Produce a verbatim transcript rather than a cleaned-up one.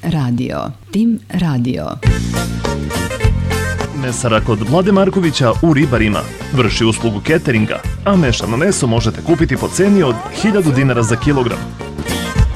radio. Tim Radio. Mesara kod Vlade Markovića u Ribarima vrši uslugu cateringa, a mešano meso možete kupiti po ceni od hiljadu dinara za kilogram.